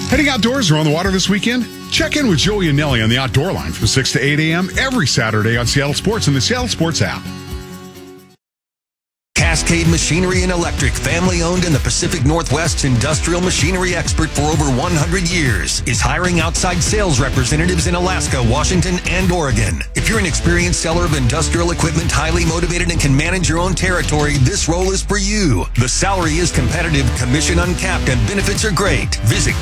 Heading outdoors or on the water this weekend? Check in with Joey and Nelly on the Outdoor Line from 6 to 8 a.m. every Saturday on Seattle Sports and the Seattle Sports app. Cascade Machinery and Electric, family-owned in the Pacific Northwest's industrial machinery expert for over 100 years, is hiring outside sales representatives in Alaska, Washington, and Oregon. If you're an experienced seller of industrial equipment, highly motivated, and can manage your own territory, this role is for you. The salary is competitive, commission uncapped, and benefits are great. Visit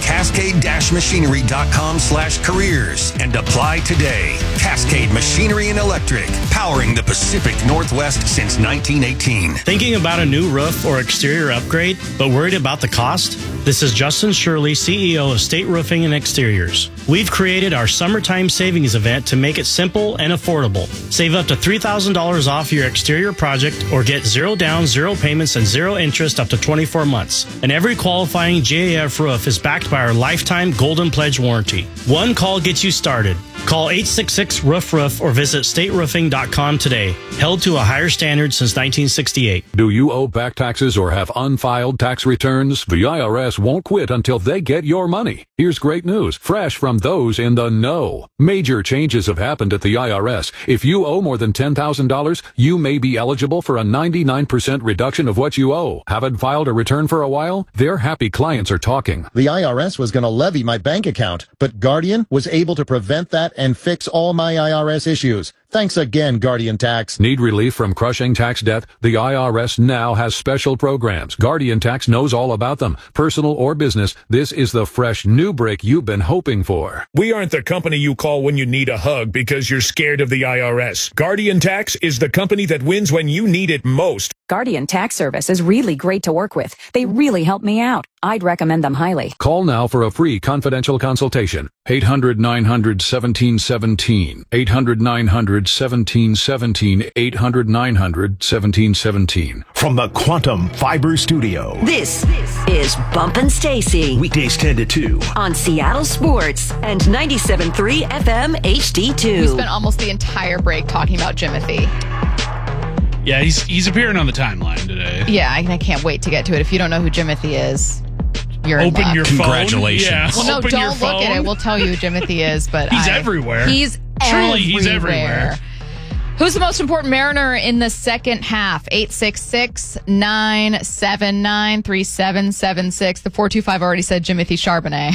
cascade-machinery.com/careers and apply today. Cascade Machinery and Electric, powering the Pacific Northwest since 1918. Thinking about a new roof or exterior upgrade, but worried about the cost? This is Justin Shirley, CEO of State Roofing and Exteriors. We've created our summertime savings event to make it simple and affordable. Save up to $3,000 off your exterior project or get 0 down, 0 payments, and 0 interest up to 24 months. And every qualifying GAF roof is backed by our lifetime Golden Pledge warranty. One call gets you started. Call 866-ROOF-ROOF or visit stateroofing.com today. Held to a higher standard since 1968. Do you owe back taxes or have unfiled tax returns? The IRS won't quit until they get your money. Here's great news, fresh from those in the know. Major changes have happened at the IRS. If you owe more than $10,000, you may be eligible for a 99% reduction of what you owe. Haven't filed a return for a while? Their happy clients are talking. The IRS was going to levy my bank account, but Guardian was able to prevent that and fix all my IRS issues. Thanks again, Guardian Tax. Need relief from crushing tax debt? The IRS now has special programs. Guardian Tax knows all about them. Personal or business, this is the fresh new break you've been hoping for. We aren't the company you call when you need a hug because you're scared of the IRS. Guardian Tax is the company that wins when you need it most. Guardian Tax Service is really great to work with. They really help me out. I'd recommend them highly. Call now for a free confidential consultation. 800-900-1717. 800-900-1717. 800-900-1717. From the Quantum Fiber Studio. This is Bumpin' Stacy. Weekdays 10 to 2. On Seattle Sports and 97.3 FM HD2. We spent almost the entire break talking about Jimothy. Yeah, he's appearing on the timeline today. Yeah, I can't wait to get to it. If you don't know who Jimothy is, you're Open in luck. your phone. Congratulations. Yeah. Well, no, Open don't your look phone. at it. We'll tell you who Jimothy is, but He's everywhere. He's Truly, he's everywhere. Who's the most important Mariner in the second half? 866-979-3776. The 425 already said Jimothy Charbonnet.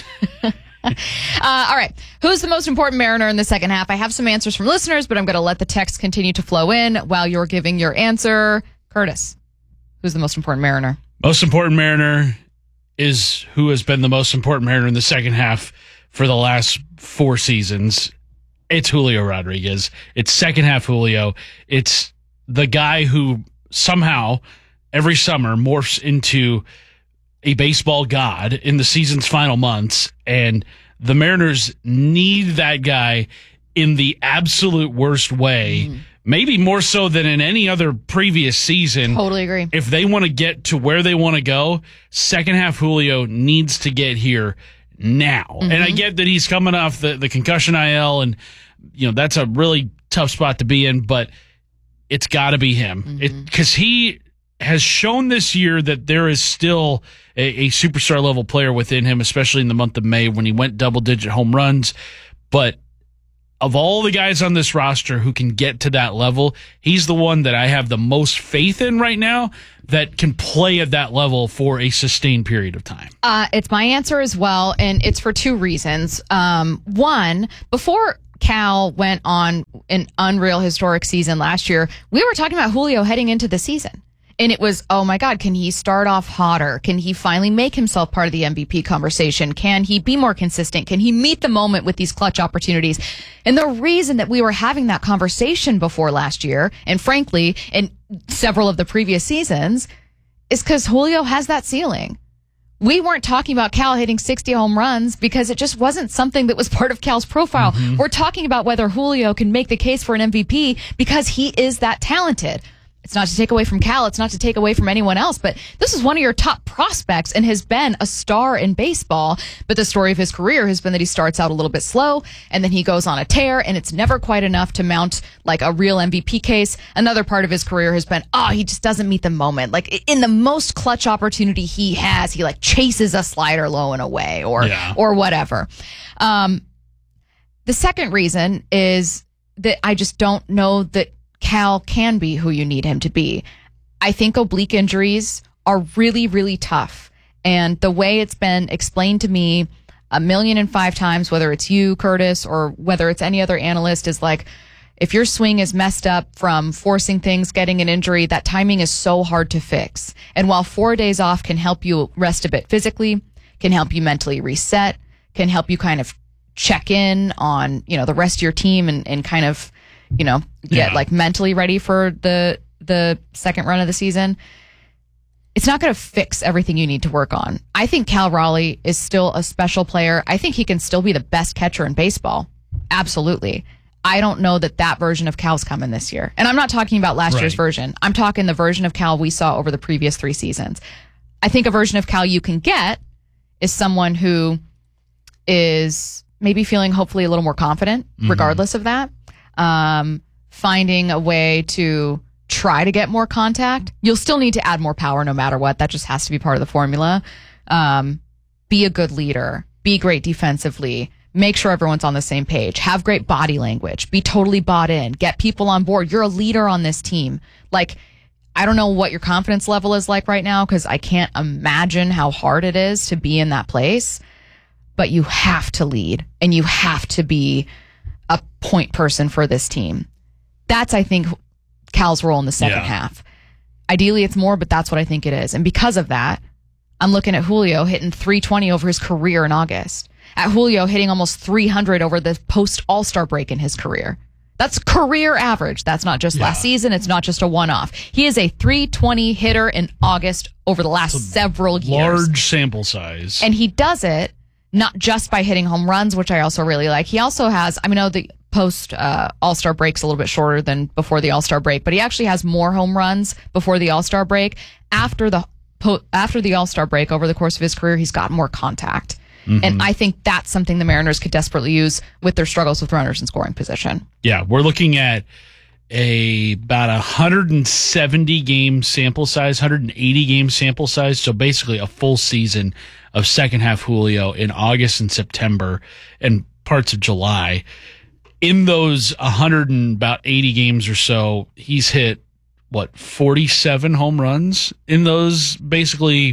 All right. Who's the most important Mariner in the second half? I have some answers from listeners, but I'm going to let the text continue to flow in while you're giving your answer. Curtis, who's the most important Mariner? Most important Mariner is who has been the most important Mariner in the second half for the last 4 seasons. It's Julio Rodriguez. It's second half Julio. It's the guy who somehow every summer morphs into a baseball god in the season's final months, and the Mariners need that guy in the absolute worst way, maybe more so than in any other previous season. Totally agree. If they want to get to where they want to go, second half Julio needs to get here now. And I get that he's coming off the concussion IL, and that's a really tough spot to be in, but it's got to be him. Because he has shown this year that there is still a superstar level player within him, especially in the month of May when he went double-digit home runs. But of all the guys on this roster who can get to that level, he's the one that I have the most faith in right now that can play at that level for a sustained period of time. It's my answer as well, and it's for 2 reasons. One, before Cal went on an unreal historic season last year, we were talking about Julio heading into the season. And it was, oh my God, can he start off hotter? Can he finally make himself part of the MVP conversation? Can he be more consistent? Can he meet the moment with these clutch opportunities? And the reason that we were having that conversation before last year, and frankly, in several of the previous seasons, is because Julio has that ceiling. We weren't talking about Cal hitting 60 home runs because it just wasn't something that was part of Cal's profile. We're talking about whether Julio can make the case for an MVP because he is that talented. It's not to take away from Cal. It's not to take away from anyone else. But this is one of your top prospects and has been a star in baseball. But the story of his career has been that he starts out a little bit slow and then he goes on a tear, and it's never quite enough to mount like a real MVP case. Another part of his career has been, he just doesn't meet the moment. Like in the most clutch opportunity he has, he like chases a slider low and away or whatever. The second reason is that I just don't know that Cal can be who you need him to be. I think oblique injuries are really, really tough. And the way it's been explained to me 1,000,005 times, whether it's you, Curtis, or whether it's any other analyst, is like, if your swing is messed up from forcing things, getting an injury, that timing is so hard to fix. And while 4 days off can help you rest a bit physically, can help you mentally reset, can help you kind of check in on, the rest of your team and kind of, get like mentally ready for the second run of the season, it's not going to fix everything you need to work on. I think Cal Raleigh is still a special player. I think he can still be the best catcher in baseball. Absolutely. I don't know that version of Cal's coming this year. And I'm not talking about last year's version. I'm talking the version of Cal we saw over the previous 3 seasons. I think a version of Cal you can get is someone who is maybe feeling hopefully a little more confident, regardless of that. Finding a way to try to get more contact. You'll still need to add more power no matter what. That just has to be part of the formula. Be a good leader. Be great defensively. Make sure everyone's on the same page. Have great body language. Be totally bought in. Get people on board. You're a leader on this team. Like, I don't know what your confidence level is like right now, because I can't imagine how hard it is to be in that place. But you have to lead, and you have to be a point person for this team. That's, I think, Cal's role in the second half. Ideally, it's more, but that's what I think it is. And because of that, I'm looking at Julio hitting 320 over his career in August. At Julio hitting almost 300 over the post-All-Star break in his career. That's career average. That's not just last season. It's not just a one-off. He is a 320 hitter in August over the last several years. Large sample size. And he does it not just by hitting home runs, which I also really like. He also has, I know the post All-Star break's a little bit shorter than before the All-Star break, but he actually has more home runs before the All-Star break. After the All-Star break, over the course of his career, he's gotten more contact. And I think that's something the Mariners could desperately use with their struggles with runners in scoring position. Yeah, we're looking at about 170 game sample size, 180 game sample size. So basically a full season of second half Julio in August and September and parts of July. In those 180 games or so, he's hit 47 home runs in those, basically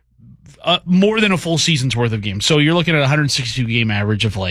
more than a full season's worth of games. So you're looking at a 162 game average of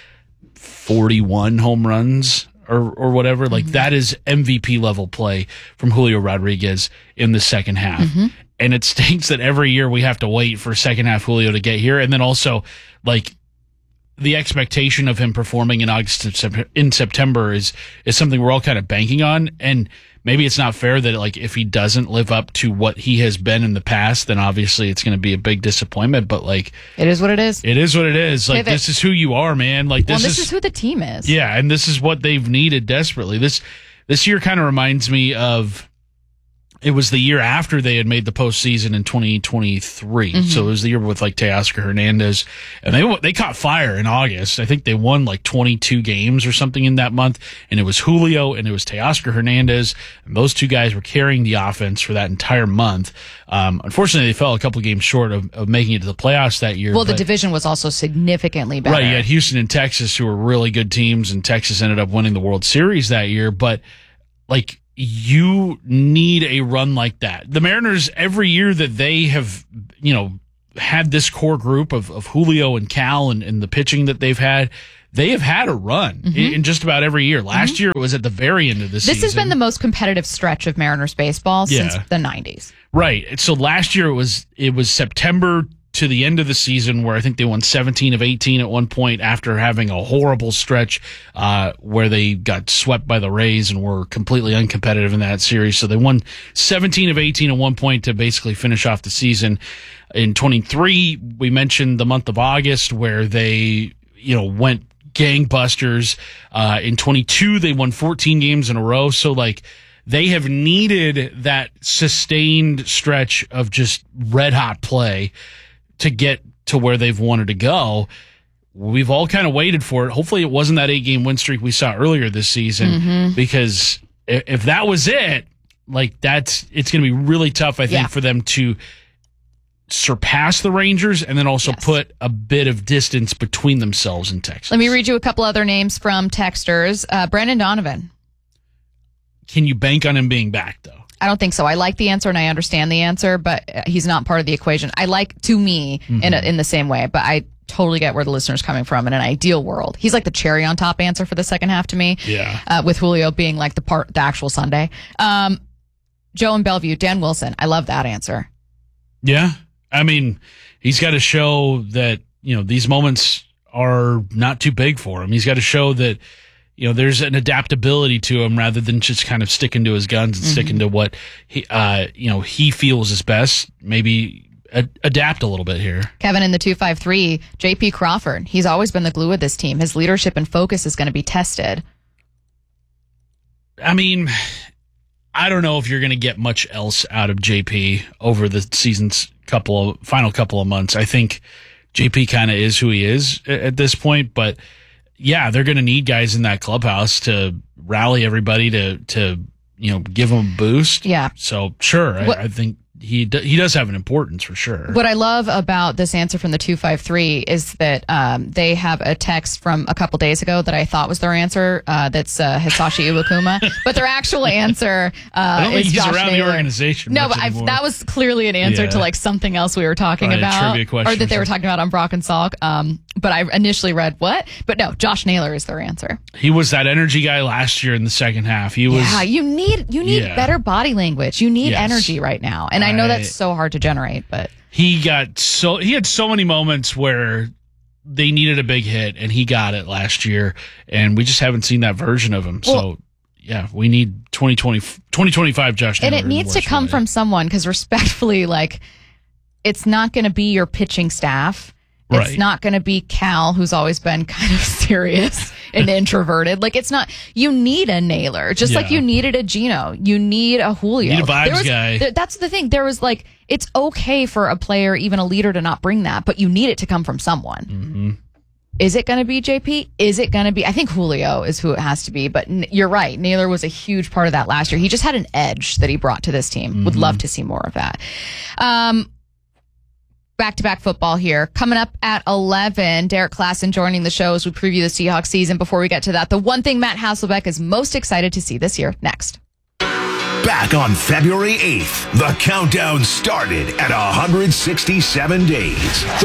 41 home runs or whatever. Like, that is MVP level play from Julio Rodriguez in the second half. And it stinks that every year we have to wait for second half Julio to get here. And then also, the expectation of him performing in August in September is something we're all kind of banking on. And maybe it's not fair that if he doesn't live up to what he has been in the past, then obviously it's going to be a big disappointment. But it is what it is. It is what it is. This is who you are, man. This is who the team is. Yeah, and this is what they've needed desperately. This year kind of reminds me of, it was the year after they had made the postseason in 2023. So it was the year with Teoscar Hernandez, and they caught fire in August. I think they won 22 games or something in that month, and it was Julio and it was Teoscar Hernandez, and those two guys were carrying the offense for that entire month. Unfortunately, they fell a couple games short of making it to the playoffs that year. Well, the division was also significantly better. Right, you had Houston and Texas, who were really good teams, and Texas ended up winning the World Series that year. But you need a run like that. The Mariners, every year that they have, had this core group of Julio and Cal and the pitching that they've had, they have had a run in just about every year. Last year it was at the very end of the season. This has been the most competitive stretch of Mariners baseball since the 90s. Right. So last year it was September to the end of the season, where I think they won 17 of 18 at one point after having a horrible stretch where they got swept by the Rays and were completely uncompetitive in that series. So they won 17 of 18 at one point to basically finish off the season. In 23, we mentioned the month of August where they, went gangbusters. In 22, they won 14 games in a row. So they have needed that sustained stretch of just red hot play to get to where they've wanted to go. We've all kind of waited for it. Hopefully it wasn't that 8-game win streak we saw earlier this season, because if that was it, like it's going to be really tough, I think, for them to surpass the Rangers and then also put a bit of distance between themselves and Texas. Let me read you a couple other names from texters. Brendan Donovan. Can you bank on him being back, though? I don't think so. I like the answer and I understand the answer, but he's not part of the equation. I like, to me, in the same way, but I totally get where the listener's coming from. In an ideal world, he's like the cherry on top answer for the second half to me. Yeah. With Julio being like the actual Sunday. Joe in Bellevue, Dan Wilson. I love that answer. Yeah. I mean, he's got to show that, these moments are not too big for him. He's got to show that, there's an adaptability to him rather than just kind of sticking to his guns and sticking to what he feels is best. Maybe adapt a little bit here. Kevin in the 253, JP Crawford. He's always been the glue of this team. His leadership and focus is going to be tested. I mean, I don't know if you're going to get much else out of JP over the season's final couple of months. I think JP kind of is who he is at this point, but yeah, they're going to need guys in that clubhouse to rally everybody to give them a boost. Yeah. So sure, I think he does have an importance for sure. What I love about this answer from the 253 is that they have a text from a couple days ago that I thought was their answer. That's Hisashi Iwakuma, but their actual answer I don't think is he's Josh around Naylor. the organization. No, but that was clearly an answer to like something else we were talking about, trivia question or that they were talking about on Brock and Salk. But I initially read what? But no, Josh Naylor is their answer. He was that energy guy last year in the second half. He was. Yeah, you need better body language. You need energy right now, and I know that's so hard to generate, but he had so many moments where they needed a big hit, and he got it last year, and we just haven't seen that version of him. Well, so yeah, we need 2025 Josh Naylor. And it needs to come from someone, because respectfully, like, it's not going to be your pitching staff. It's not going to be Cal, who's always been kind of serious and introverted. Like, it's not, you need a Naylor, just like you needed a Gino. You need a Julio. You need a vibes guy. That's the thing. There was like, it's okay for a player, even a leader, to not bring that, but you need it to come from someone. Mm-hmm. Is it going to be JP? Is it going to be, I think Julio is who it has to be, but you're right. Naylor was a huge part of that last year. He just had an edge that he brought to this team. Would love to see more of that. Back-to-back football here. Coming up at 11, Derek Klassen joining the show as we preview the Seahawks season. Before we get to that, the one thing Matt Hasselbeck is most excited to see this year, next. Back on February 8th, the countdown started at 167 days. 3,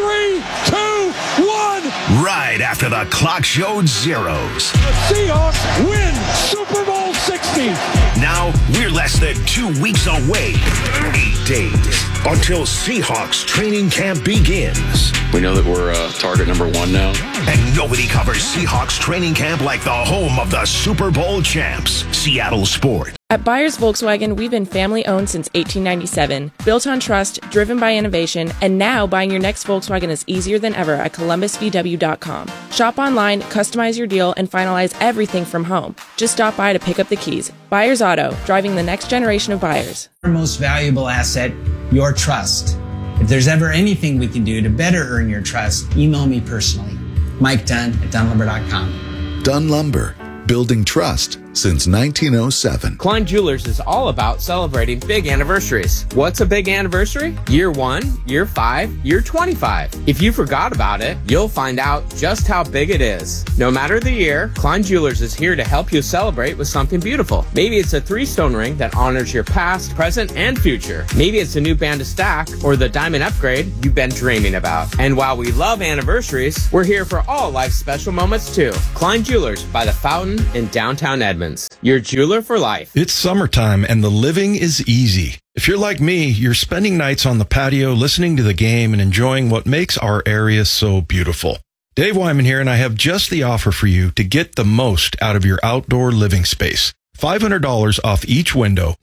2, 1. Right after the clock showed zeros. The Seahawks win Super Bowl 60. Now we're less than 2 weeks away. 8 days until Seahawks training camp begins. We know that we're target number 1 now. And nobody covers Seahawks training camp like the home of the Super Bowl champs, Seattle Sports. At Byers Volkswagen, we've been family-owned since 1897, built on trust, driven by innovation, and now buying your next Volkswagen is easier than ever at ColumbusVW.com. Shop online, customize your deal, and finalize everything from home. Just stop by to pick up the keys. Byers Auto, driving the next generation of buyers. Our most valuable asset, your trust. If there's ever anything we can do to better earn your trust, email me personally. Mike Dunn at DunnLumber.com. Dunn Lumber, building trust since 1907. Klein Jewelers is all about celebrating big anniversaries. What's a big anniversary? Year 1, year 5, year 25. If you forgot about it, you'll find out just how big it is. No matter the year, Klein Jewelers is here to help you celebrate with something beautiful. Maybe it's a 3-stone ring that honors your past, present, and future. Maybe it's a new band to stack or the diamond upgrade you've been dreaming about. And while we love anniversaries, we're here for all life's special moments too. Klein Jewelers by the Fountain in downtown Edmonds. Your jeweler for life. It's summertime and the living is easy. If you're like me, you're spending nights on the patio listening to the game and enjoying what makes our area so beautiful. Dave Wyman here, and I have just the offer for you to get the most out of your outdoor living space. $500 off each window,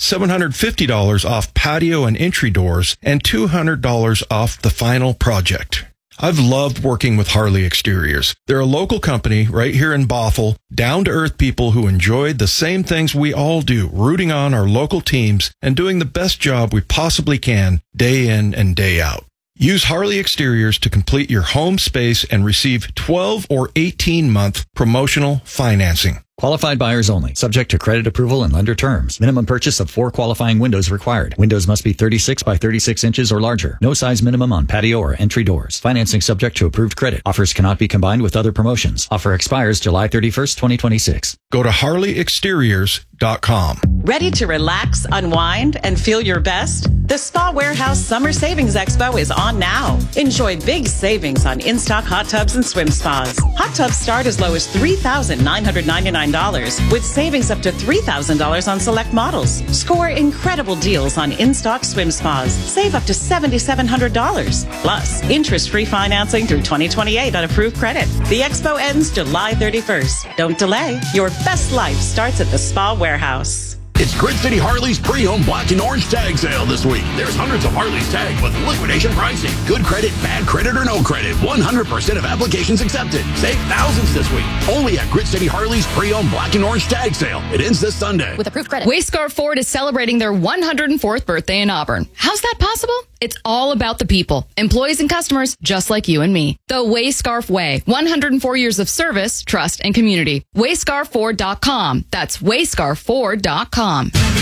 $750 off patio and entry doors, and $200 off the final project. I've loved working with Harley Exteriors. They're a local company right here in Bothell, down-to-earth people who enjoyed the same things we all do, rooting on our local teams and doing the best job we possibly can day in and day out. Use Harley Exteriors to complete your home space and receive 12 or 18-month promotional financing. Qualified buyers only. Subject to credit approval and lender terms. Minimum purchase of 4 qualifying windows required. Windows must be 36 by 36 inches or larger. No size minimum on patio or entry doors. Financing subject to approved credit. Offers cannot be combined with other promotions. Offer expires July 31st, 2026. Go to HarleyExteriors.com. Ready to relax, unwind, and feel your best? The Spa Warehouse Summer Savings Expo is on now. Enjoy big savings on in-stock hot tubs and swim spas. Hot tubs start as low as $3,999 with savings up to $3,000 on select models. Score incredible deals on in-stock swim spas. Save up to $7,700. Plus, interest-free financing through 2028 on approved credit. The expo ends July 31st. Don't delay. Your best life starts at the Spa Warehouse. It's Grid City Harley's pre-owned black and orange tag sale this week. There's hundreds of Harleys tagged with liquidation pricing. Good credit, bad credit, or no credit. 100% of applications accepted. Save thousands this week. Only at Grid City Harle's pre-owned black and orange tag sale. It ends this Sunday. With approved credit. Wayscar Ford is celebrating their 104th birthday in Auburn. How's that possible? It's all about the people, employees and customers just like you and me. The Wayscarf Way, 104 years of service, trust, and community. Wayscarford.com. That's Wayscarford.com.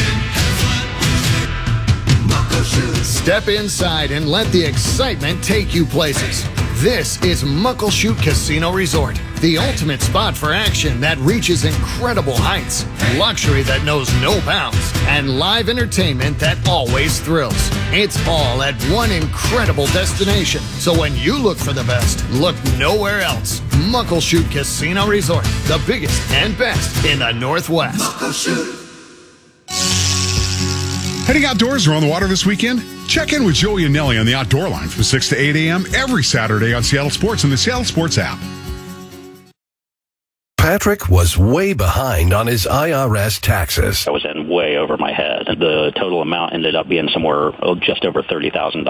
Step inside and let the excitement take you places. This is Muckleshoot Casino Resort, the ultimate spot for action that reaches incredible heights, luxury that knows no bounds, and live entertainment that always thrills. It's all at one incredible destination. So when you look for the best, look nowhere else. Muckleshoot Casino Resort, the biggest and best in the Northwest. Muckleshoot. Heading outdoors or on the water this weekend? Check in with Joey and Nelly on the Outdoor Line from 6 to 8 a.m. every Saturday on Seattle Sports and the Seattle Sports app. Patrick was way behind on his IRS taxes. I was in way over my head. The total amount ended up being somewhere just over $30,000.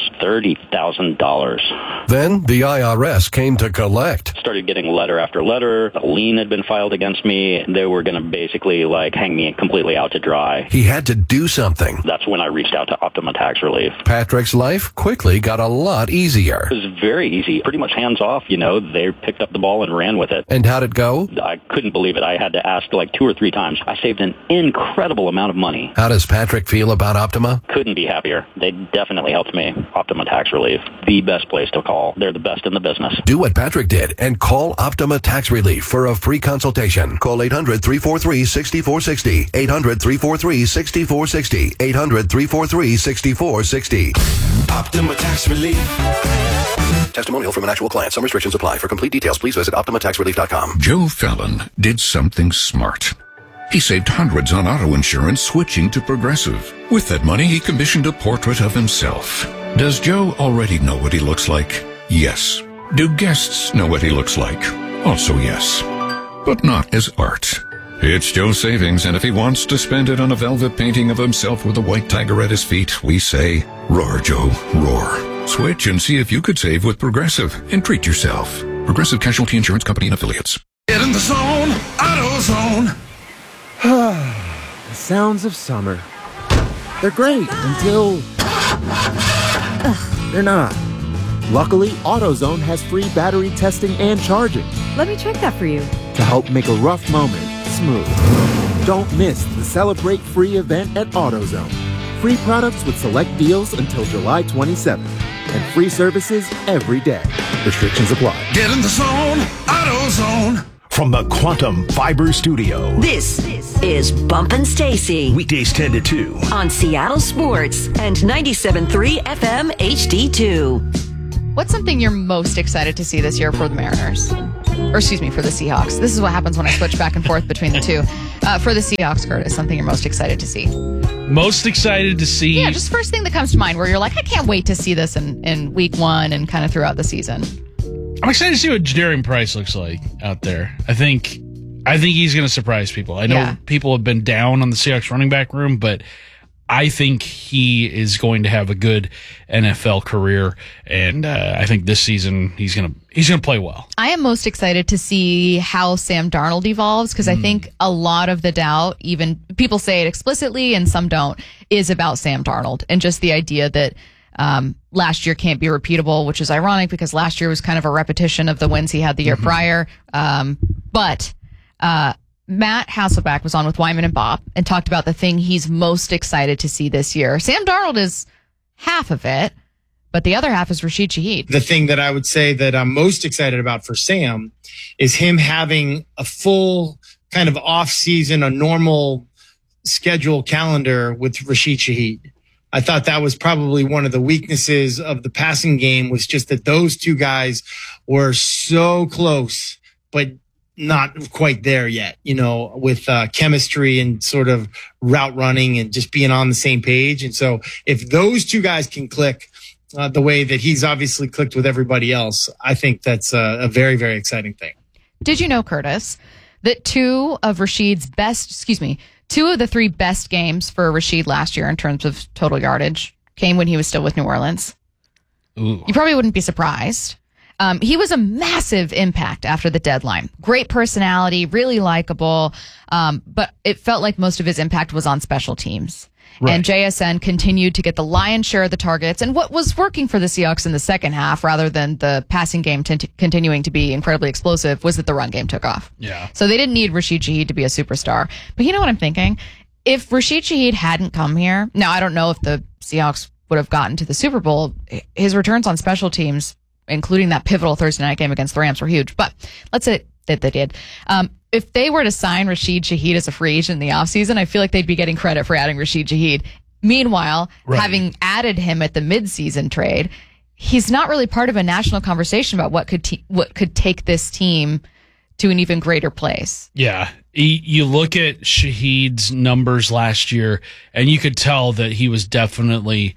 $30,000. Then the IRS came to collect. Started getting letter after letter. A lien had been filed against me. They were going to basically hang me completely out to dry. He had to do something. That's when I reached out to Optima Tax Relief. Patrick's life quickly got a lot easier. It was very easy. Pretty much hands off, They picked up the ball and ran with it. And how'd it go? I couldn't believe it. I had to ask 2 or 3 times. I saved an incredible amount of money. How does Patrick feel about Optima? Couldn't be happier. They definitely helped me. Optima Tax Relief, the best place to call. They're the best in the business. Do what Patrick did and call Optima Tax Relief for a free consultation. Call 800-343-6460. 800-343-6460. 800-343-6460. Optima Tax Relief. Testimonial from an actual client. Some restrictions apply. For complete details, please visit OptimaTaxRelief.com. Joe Fallon did something smart. He saved hundreds on auto insurance switching to Progressive. With that money, he commissioned a portrait of himself. Does Joe already know what he looks like? Yes. Do guests know what he looks like? Also yes. But not as art. It's Joe's savings, and if he wants to spend it on a velvet painting of himself with a white tiger at his feet, we say, roar, Joe, roar. Switch and see if you could save with Progressive and treat yourself. Progressive Casualty Insurance Company and Affiliates. Get in the zone, AutoZone. The sounds of summer. They're great until they're not. Luckily, AutoZone has free battery testing and charging. Let me check that for you. To help make a rough moment smooth. Don't miss the Celebrate Free event at AutoZone. Free products with select deals until July 27th. And free services every day. Restrictions apply. Get in the zone, AutoZone. From the Quantum Fiber Studio. This is Bumpin' Stacy. Weekdays 10 to 2. On Seattle Sports and 97.3 FM HD2. What's something you're most excited to see this year for the Mariners? Or excuse me, for the Seahawks. This is what happens when I switch back and forth between the two. For the Seahawks, Curtis, something you're most excited to see. Most excited to see? Yeah, just first thing that comes to mind where you're like, I can't wait to see this in week 1 and kind of throughout the season. I'm excited to see what Jadarian Price looks like out there. I think he's going to surprise people. I know people have been down on the Seahawks running back room, but I think he is going to have a good NFL career, and I think this season he's gonna play well. I am most excited to see how Sam Darnold evolves, because I think a lot of the doubt, even people say it explicitly and some don't, is about Sam Darnold and just the idea that last year can't be repeatable, which is ironic because last year was kind of a repetition of the wins he had the year prior. But Matt Hasselbeck was on with Wyman and Bob and talked about the thing he's most excited to see this year. Sam Darnold is half of it, but the other half is Rashid Shaheed. The thing that I would say that I'm most excited about for Sam is him having a full kind of off season, a normal schedule calendar with Rashid Shaheed. I thought that was probably one of the weaknesses of the passing game, was just that those two guys were so close, but not quite there yet, with chemistry and sort of route running and just being on the same page. And so if those two guys can click the way that he's obviously clicked with everybody else, I think that's a very, very exciting thing. Did you know, Curtis, that two of the three best games for Rashid last year in terms of total yardage came when he was still with New Orleans? Ooh. You probably wouldn't be surprised. He was a massive impact after the deadline. Great personality, really likable, but it felt like most of his impact was on special teams. Right. And JSN continued to get the lion's share of the targets. And what was working for the Seahawks in the second half, rather than the passing game continuing to be incredibly explosive, was that the run game took off. Yeah. So they didn't need Rashid Shaheed to be a superstar. But you know what I'm thinking? If Rashid Shaheed hadn't come here, now I don't know if the Seahawks would have gotten to the Super Bowl. His returns on special teams, including that pivotal Thursday night game against the Rams, were huge. But let's say that they did. If they were to sign Rashid Shaheed as a free agent in the offseason, I feel like they'd be getting credit for adding Rashid Shaheed. Meanwhile, having added him at the midseason trade, he's not really part of a national conversation about what could take this team to an even greater place. Yeah. You look at Shaheed's numbers last year, and you could tell that he was definitely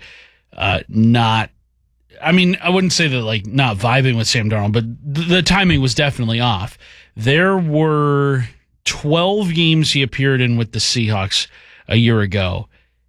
not. I mean, I wouldn't say that not vibing with Sam Darnold, but the timing was definitely off. There were 12 games he appeared in with the Seahawks a year ago.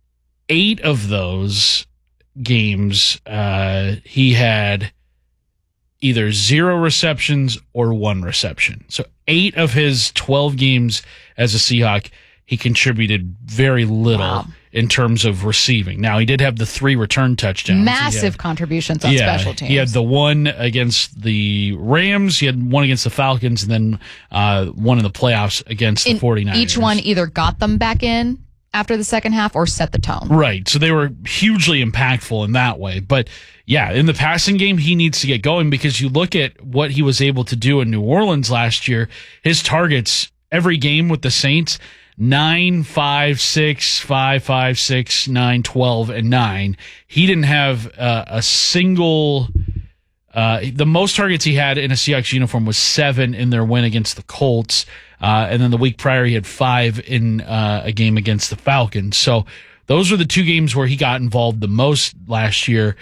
8 of those games, he had either 0 receptions or 1 reception. So 8 of his 12 games as a Seahawk, he contributed very little in terms of receiving. Now, he did have the 3 return touchdowns. Massive contributions on special teams. He had the one against the Rams, he had one against the Falcons, and then one in the playoffs against the 49ers. Each one either got them back in after the second half or set the tone. Right. So they were hugely impactful in that way. But yeah, in the passing game, he needs to get going, because you look at what he was able to do in New Orleans last year, his targets every game with the Saints, 9, 5, 6, 5, 5, 6, 9, 12, and 9. He didn't have a single. The most targets he had in a Seahawks uniform was 7 in their win against the Colts. And then the week prior, he had 5 in a game against the Falcons. So those were the 2 games where he got involved the most last year.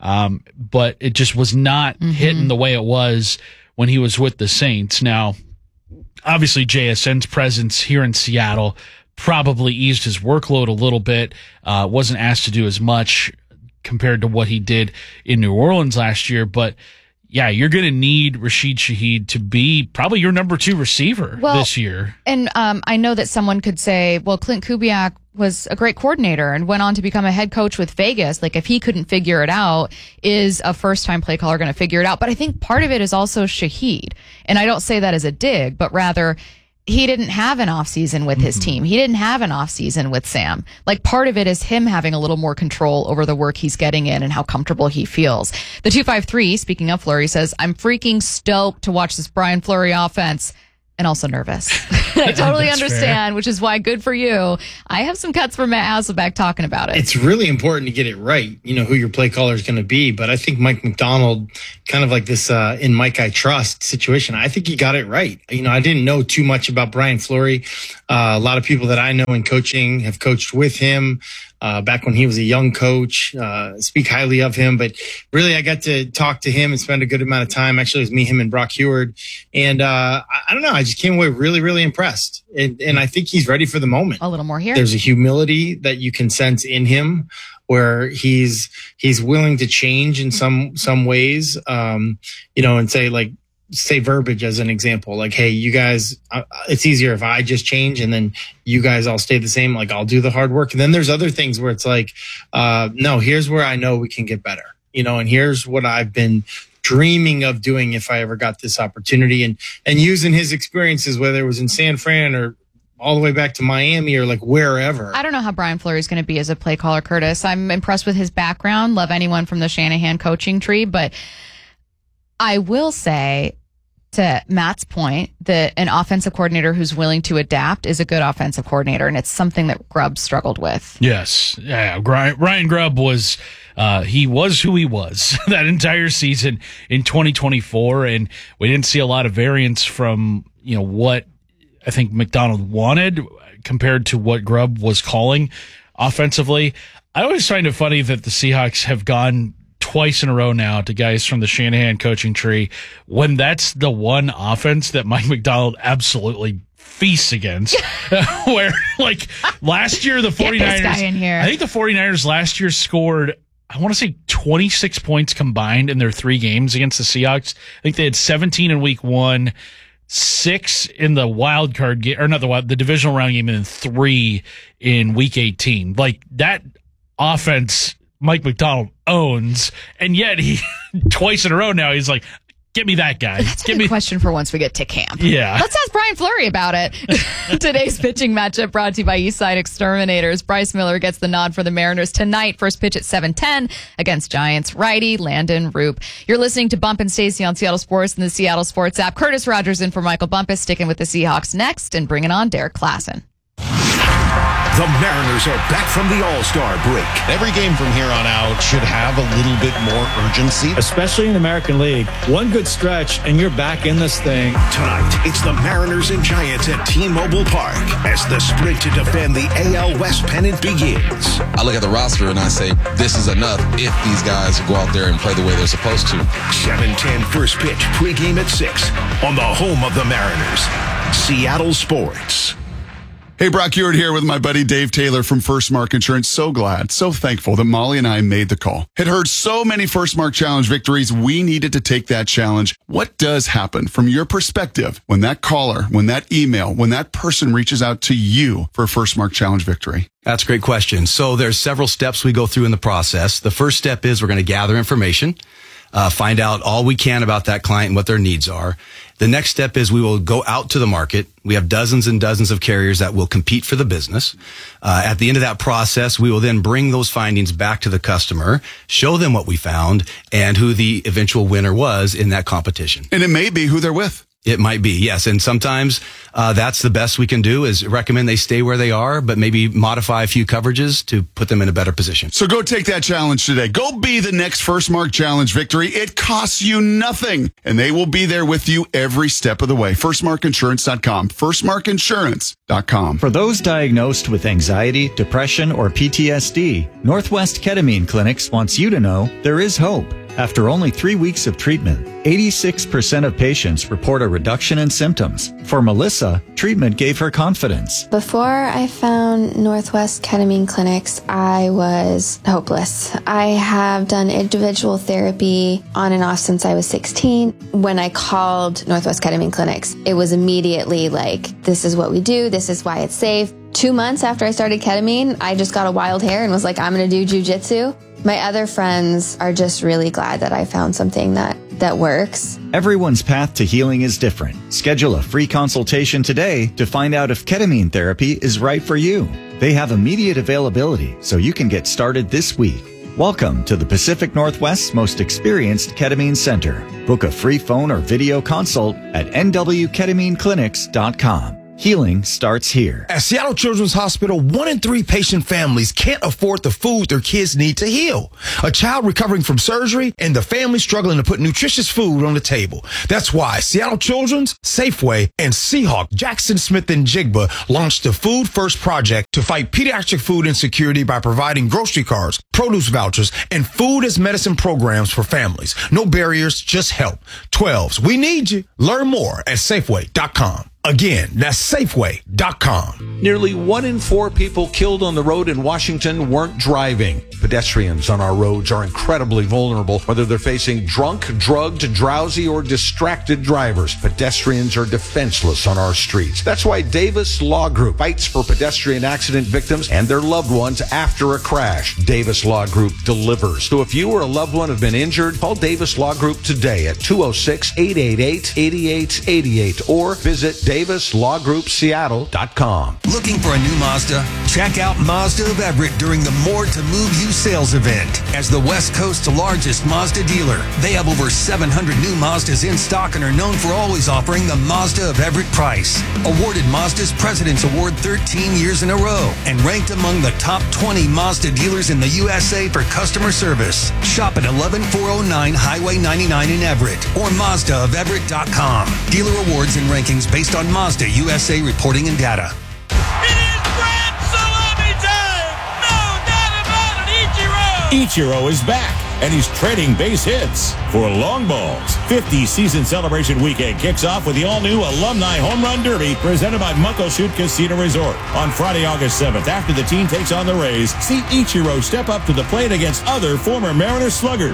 But it just was not hitting the way it was when he was with the Saints. Now, obviously, JSN's presence here in Seattle probably eased his workload a little bit. Wasn't asked to do as much compared to what he did in New Orleans last year. But yeah, you're going to need Rashid Shaheed to be probably your number 2 receiver this year. And I know that someone could say, well, Clint Kubiak was a great coordinator and went on to become a head coach with Vegas. Like, if he couldn't figure it out, is a first-time play caller going to figure it out? But I think part of it is also Shaheed. And I don't say that as a dig, but rather he didn't have an offseason with his team. He didn't have an offseason with Sam. Like, part of it is him having a little more control over the work he's getting in and how comfortable he feels. The 253, speaking of Fleury, says, I'm freaking stoked to watch this Brian Fleury offense. And also nervous. I totally understand, which is why, good for you. I have some cuts from Matt Hasselbeck talking about it. It's really important to get it right, who your play caller is going to be. But I think Mike McDonald, kind of like this in Mike I Trust situation, I think he got it right. I didn't know too much about Brian Fleury. A lot of people that I know in coaching have coached with him. back when he was a young coach, speak highly of him. But really, I got to talk to him and spend a good amount of time. Actually, it was me, him, and Brock Heward. And I don't know, I just came away really, really impressed. And I think he's ready for the moment. A little more here. There's a humility that you can sense in him, where he's willing to change in some ways, and say verbiage as an example, like, hey, you guys, it's easier if I just change and then you guys all stay the same. Like, I'll do the hard work. And then there's other things where it's like, no, here's where I know we can get better, and here's what I've been dreaming of doing if I ever got this opportunity, and using his experiences, whether it was in San Fran or all the way back to Miami or like wherever. I don't know how Brian Fleury is going to be as a play caller, Curtis. I'm impressed with his background. Love anyone from the Shanahan coaching tree, but I will say, to Matt's point, that an offensive coordinator who's willing to adapt is a good offensive coordinator, and it's something that Grubb struggled with. Yes. Yeah. Ryan Grubb was, he was who he was that entire season in 2024, and we didn't see a lot of variance from, what I think McDonald wanted compared to what Grubb was calling offensively. I always find it funny that the Seahawks have gone twice in a row now to guys from the Shanahan coaching tree when that's the one offense that Mike McDonald absolutely feasts against. Where, like, last year, the 49ers, Get this guy in here. I think the 49ers last year scored, I want to say 26 points combined in their 3 games against the Seahawks. I think they had 17 in week 1, 6 in the wild card game, or not the divisional round game, and then 3 in week 18. Like, that offense Mike McDonald owns, and yet he twice in a row now he's like, get me that guy. That's a good question for once we get to camp. Yeah. Let's ask Brian Fleury about it. Today's pitching matchup brought to you by Eastside Exterminators. Bryce Miller gets the nod for the Mariners tonight. First pitch at 7:10 against Giants righty Landon Roop. You're listening to Bump and Stacey on Seattle Sports and the Seattle Sports app. Curtis Rogers in for Michael Bumpus, sticking with the Seahawks next and bringing on Derek Klassen. The Mariners are back from the All-Star break. Every game from here on out should have a little bit more urgency. Especially in the American League. One good stretch, and you're back in this thing. Tonight, it's the Mariners and Giants at T-Mobile Park as the sprint to defend the AL West pennant begins. I look at the roster and I say, this is enough if these guys go out there and play the way they're supposed to. 7:10 first pitch, pregame at 6 on the home of the Mariners, Seattle Sports. Hey, Brock Heward here with my buddy Dave Taylor from First Mark Insurance. So glad, so thankful that Molly and I made the call. Had heard so many First Mark Challenge victories, we needed to take that challenge. What does happen from your perspective when that caller, when that email, when that person reaches out to you for a First Mark Challenge victory? That's a great question. So there's several steps we go through in the process. The first step is we're going to gather information, find out all we can about that client and what their needs are. The next step is we will go out to the market. We have dozens and dozens of carriers that will compete for the business. At the end of that process, we will then bring those findings back to the customer, show them what we found and who the eventual winner was in that competition. And it may be who they're with. It might be, yes. And sometimes that's the best we can do is recommend they stay where they are, but maybe modify a few coverages to put them in a better position. So go take that challenge today. Go be the next First Mark Challenge victory. It costs you nothing, and they will be there with you every step of the way. FirstMarkInsurance.com. FirstMarkInsurance.com. For those diagnosed with anxiety, depression, or PTSD, Northwest Ketamine Clinics wants you to know there is hope. After only 3 weeks of treatment, 86% of patients report a reduction in symptoms. For Melissa, treatment gave her confidence. Before I found Northwest Ketamine Clinics, I was hopeless. I have done individual therapy on and off since I was 16. When I called Northwest Ketamine Clinics, it was immediately like, this is what we do, this is why it's safe. 2 months after I started ketamine, I just got a wild hair and was like, I'm going to do jujitsu. My other friends are just really glad that I found something that works. Everyone's path to healing is different. Schedule a free consultation today to find out if ketamine therapy is right for you. They have immediate availability, so you can get started this week. Welcome to the Pacific Northwest's most experienced ketamine center. Book a free phone or video consult at nwketamineclinics.com. Healing starts here. At Seattle Children's Hospital, 1 in 3 patient families can't afford the food their kids need to heal. A child recovering from surgery and the family struggling to put nutritious food on the table. That's why Seattle Children's, Safeway, and Seahawk, Jackson Smith and Jigba launched the Food First Project to fight pediatric food insecurity by providing grocery cards, produce vouchers, and food as medicine programs for families. No barriers, just help. 12s, we need you. Learn more at Safeway.com. Again, that's Safeway.com. Nearly 1 in 4 people killed on the road in Washington weren't driving. Pedestrians on our roads are incredibly vulnerable, whether they're facing drunk, drugged, drowsy, or distracted drivers. Pedestrians are defenseless on our streets. That's why Davis Law Group fights for pedestrian accident victims and their loved ones after a crash. Davis Law Group delivers. So if you or a loved one have been injured, call Davis Law Group today at 206-888-8888 or visit DavisLawGroupSeattle.com. Looking for a new Mazda? Check out Mazda of Everett during the More to Move You sales event. As the West Coast's largest Mazda dealer, they have over 700 new Mazdas in stock and are known for always offering the Mazda of Everett price. Awarded Mazda's President's Award 13 years in a row and ranked among the top 20 Mazda dealers in the USA for customer service. Shop at 11409 Highway 99 in Everett or MazdaofEverett.com. Dealer awards and rankings based on Mazda USA reporting and data. Ichiro is back, and he's trading base hits for long balls. 50 season celebration weekend kicks off with the all-new Alumni Home Run Derby presented by Muckleshoot Casino Resort. On Friday, August 7th, after the team takes on the Rays, see Ichiro step up to the plate against other former Mariners sluggers.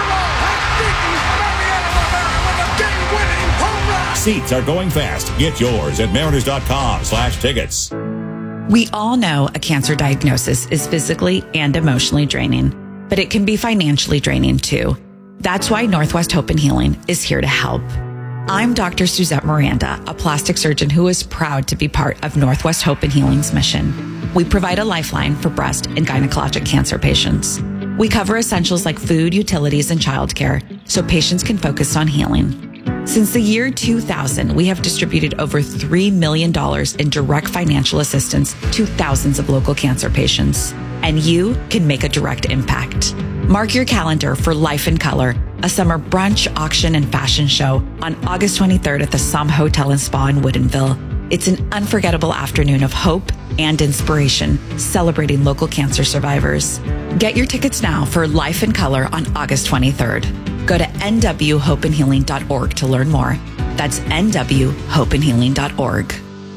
Seats are going fast. Get yours at mariners.com/tickets. We all know a cancer diagnosis is physically and emotionally draining, but it can be financially draining too. That's why Northwest Hope and Healing is here to help. I'm Dr. Suzette Miranda, a plastic surgeon who is proud to be part of Northwest Hope and Healing's mission. We provide a lifeline for breast and gynecologic cancer patients. We cover essentials like food, utilities, and childcare so patients can focus on healing. Since the year 2000, we have distributed over $3 million in direct financial assistance to thousands of local cancer patients. And you can make a direct impact. Mark your calendar for Life in Color, a summer brunch, auction, and fashion show on August 23rd at the Somme Hotel and Spa in Woodinville. It's an unforgettable afternoon of hope and inspiration, celebrating local cancer survivors. Get your tickets now for Life in Color on August 23rd. Go to nwhopeandhealing.org to learn more. That's nwhopeandhealing.org.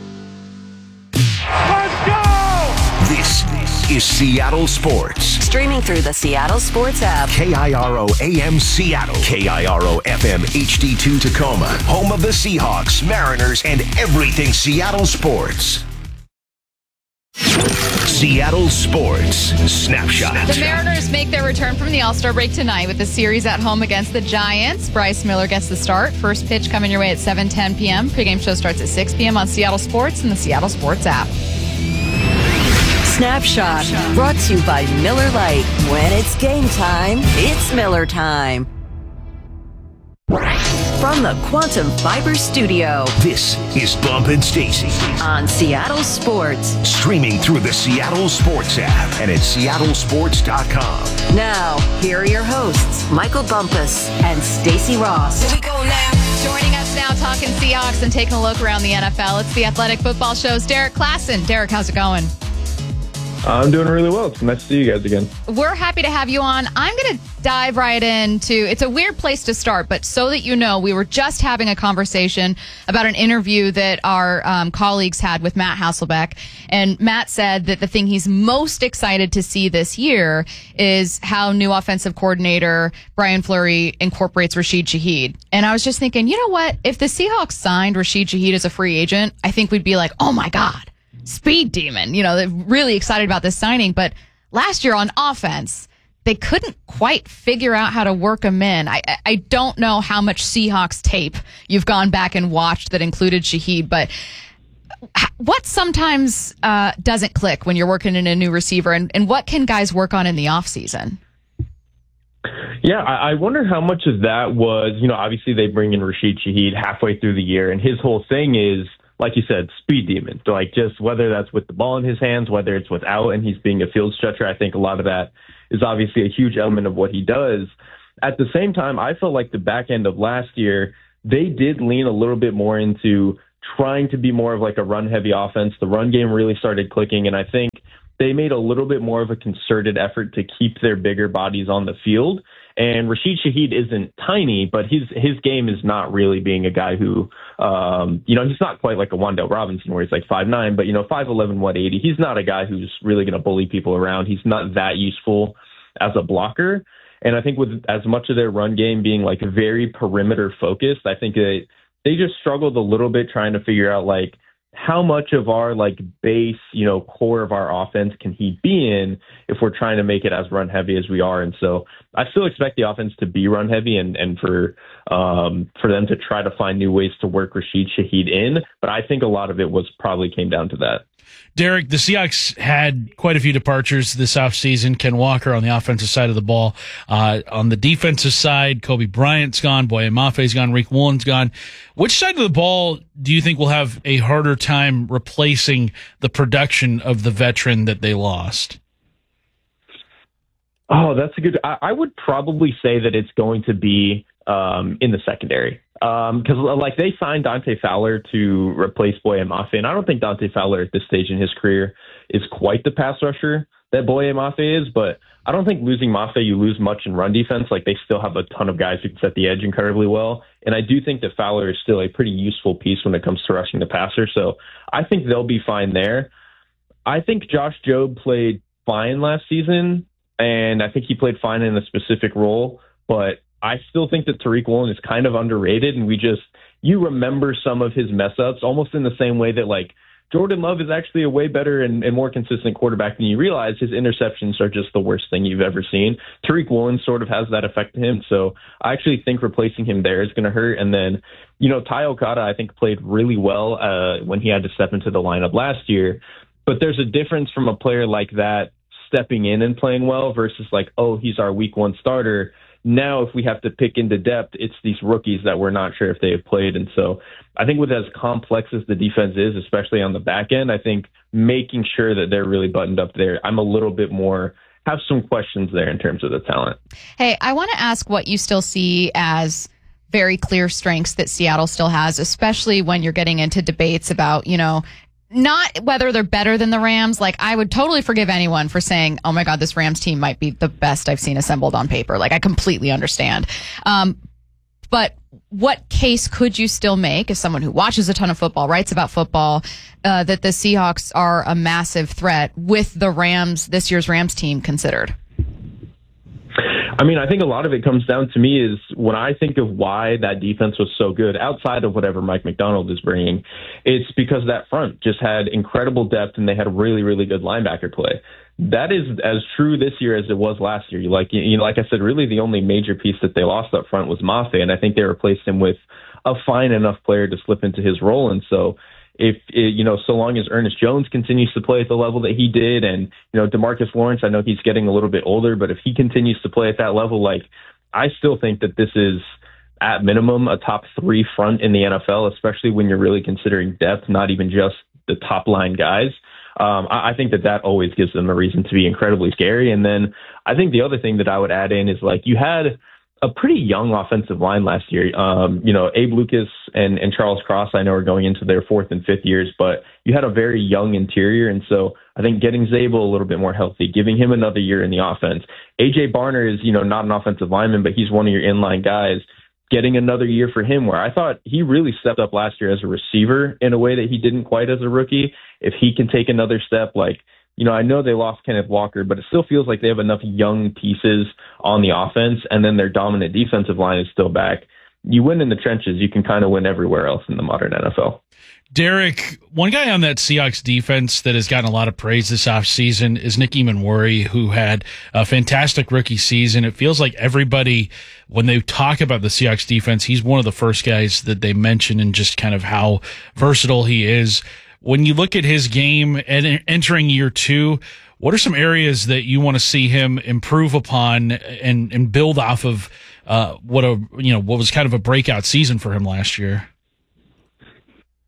Let's go! This is Seattle Sports. Streaming through the Seattle Sports app. KIRO AM Seattle. KIRO FM HD2 Tacoma. Home of the Seahawks, Mariners, and everything Seattle sports. Seattle Sports Snapshot. The Mariners make their return from the All-Star break tonight with the series at home against the Giants. Bryce Miller gets the start. First pitch coming your way at 7:10 p.m. Pre-game show starts at 6 p.m. on Seattle Sports and the Seattle Sports app. Snapshot, brought to you by Miller Lite. When it's game time, it's Miller time. From the Quantum Fiber Studio, this is Bump and Stacy on Seattle Sports. Streaming through the Seattle Sports app and at seattlesports.com. Now, here are your hosts, Michael Bumpus and Stacy Ross. Here we go now. Joining us now, talking Seahawks and taking a look around the NFL. It's the Athletic Football Show's Derek Klassen. Derek, how's it going? I'm doing really well. It's nice to see you guys again. We're happy to have you on. I'm going to dive right into, it's a weird place to start, but so that you know, we were just having a conversation about an interview that our colleagues had with Matt Hasselbeck. And Matt said that the thing he's most excited to see this year is how new offensive coordinator Brian Fleury incorporates Rashid Shaheed. And I was just thinking, you know what? If the Seahawks signed Rashid Shaheed as a free agent, I think we'd be like, oh my God. Speed demon, they're really excited about this signing. But last year on offense, they couldn't quite figure out how to work him in. I don't know how much Seahawks tape you've gone back and watched that included Shaheed, but what sometimes doesn't click when you're working in a new receiver, and what can guys work on in the offseason? Yeah, I wonder how much of that was, obviously they bring in Rashid Shaheed halfway through the year, and his whole thing is, like you said, speed demon. So like just whether that's with the ball in his hands, whether it's without and he's being a field stretcher, I think a lot of that is obviously a huge element of what he does. At the same time, I felt like the back end of last year, they did lean a little bit more into trying to be more of like a run-heavy offense. The run game really started clicking, and I think they made a little bit more of a concerted effort to keep their bigger bodies on the field. And Rashid Shaheed isn't tiny, but his game is not really being a guy who, he's not quite like a Wan'Dale Robinson where he's like 5'9", but 5'11", 180. He's not a guy who's really going to bully people around. He's not that useful as a blocker. And I think with as much of their run game being like very perimeter focused, I think they just struggled a little bit trying to figure out like how much of our like base, core of our offense can he be in if we're trying to make it as run heavy as we are. And so I still expect the offense to be run heavy and for them to try to find new ways to work Rashid Shaheed in. But I think a lot of it probably came down to that. Derek, the Seahawks had quite a few departures this offseason. Ken Walker on the offensive side of the ball. On the defensive side, Kobe Bryant's gone, Boye Mafe's gone, Riq Woolen's gone. Which side of the ball do you think will have a harder time replacing the production of the veteran that they lost? Oh, that's a good... I would probably say that it's going to be in the secondary. Because like they signed Dante Fowler to replace Boye Mafe, and I don't think Dante Fowler at this stage in his career is quite the pass rusher that Boye Mafe is, but I don't think losing Mafe, you lose much in run defense. Like they still have a ton of guys who can set the edge incredibly well, and I do think that Fowler is still a pretty useful piece when it comes to rushing the passer, so I think they'll be fine there. I think Josh Jobe played fine last season, and I think he played fine in a specific role, but I still think that Tariq Woolen is kind of underrated, and you remember some of his mess ups almost in the same way that like Jordan Love is actually a way better and more consistent quarterback than you realize. His interceptions are just the worst thing you've ever seen. Tariq Woolen sort of has that effect to him, so I actually think replacing him there is going to hurt. And then, Ty Okada, I think, played really well when he had to step into the lineup last year, but there's a difference from a player like that stepping in and playing well versus like, oh, he's our week one starter. Now, if we have to pick into depth, it's these rookies that we're not sure if they have played. And so I think with as complex as the defense is, especially on the back end, I think making sure that they're really buttoned up there, I'm a little bit more, have some questions there in terms of the talent. Hey, I want to ask what you still see as very clear strengths that Seattle still has, especially when you're getting into debates about, not whether they're better than the Rams. Like, I would totally forgive anyone for saying, oh my God, this Rams team might be the best I've seen assembled on paper. Like, I completely understand. But what case could you still make as someone who watches a ton of football, writes about football, that the Seahawks are a massive threat with the Rams, this year's Rams team considered? I mean, I think a lot of it comes down to me is when I think of why that defense was so good outside of whatever Mike McDonald is bringing, it's because that front just had incredible depth and they had really, really good linebacker play. That is as true this year as it was last year. Like I said, really the only major piece that they lost up front was Mafe, and I think they replaced him with a fine enough player to slip into his role. And so so long as Ernest Jones continues to play at the level that he did, and, DeMarcus Lawrence, I know he's getting a little bit older, but if he continues to play at that level, like, I still think that this is at minimum a top 3 front in the NFL, especially when you're really considering depth, not even just the top line guys. I think that always gives them a reason to be incredibly scary. And then I think the other thing that I would add in is like you had a pretty young offensive line last year. Abe Lucas and Charles Cross, I know, are going into their 4th and 5th years, but you had a very young interior. And so I think getting Zabel a little bit more healthy, giving him another year in the offense. AJ Barner is, not an offensive lineman, but he's one of your inline guys. Getting another year for him, where I thought he really stepped up last year as a receiver in a way that he didn't quite as a rookie. If he can take another step, like, I know they lost Kenneth Walker, but it still feels like they have enough young pieces on the offense, and then their dominant defensive line is still back. You win in the trenches, you can kind of win everywhere else in the modern NFL. Derek, one guy on that Seahawks defense that has gotten a lot of praise this offseason is Nick Emanwori, who had a fantastic rookie season. It feels like everybody, when they talk about the Seahawks defense, he's one of the first guys that they mention and just kind of how versatile he is. When you look at his game and entering year 2, what are some areas that you want to see him improve upon and build off of what was kind of a breakout season for him last year?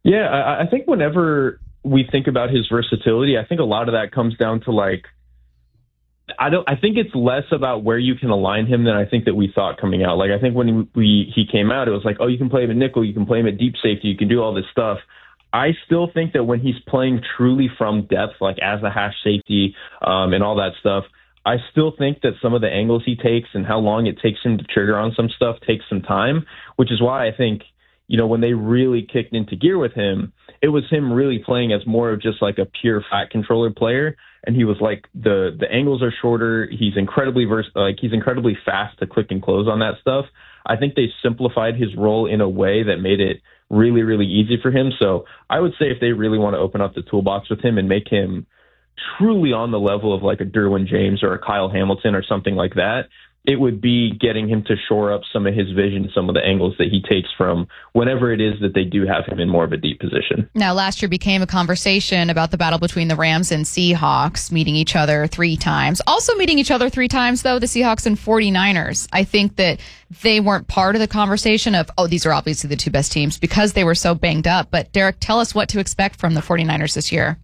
Yeah, I think whenever we think about his versatility, I think a lot of that comes down to I think it's less about where you can align him than I think that we thought coming out. I think when he came out, it was like, oh, you can play him at nickel, you can play him at deep safety, you can do all this stuff. I still think that when he's playing truly from depth, as a hash safety and all that stuff, I still think that some of the angles he takes and how long it takes him to trigger on some stuff takes some time, which is why I think, when they really kicked into gear with him, it was him really playing as more of just a pure fat controller player. And he was the angles are shorter. He's incredibly he's incredibly fast to click and close on that stuff. I think they simplified his role in a way that made it really, really easy for him. So I would say if they really want to open up the toolbox with him and make him truly on the level of a Derwin James or a Kyle Hamilton or something like that, it would be getting him to shore up some of his vision, some of the angles that he takes from whenever it is that they do have him in more of a deep position. Now, last year became a conversation about the battle between the Rams and Seahawks, meeting each other 3 times. Also meeting each other 3 times, though, the Seahawks and 49ers. I think that they weren't part of the conversation of, these are obviously the 2 best teams because they were so banged up. But, Derek, tell us what to expect from the 49ers this year.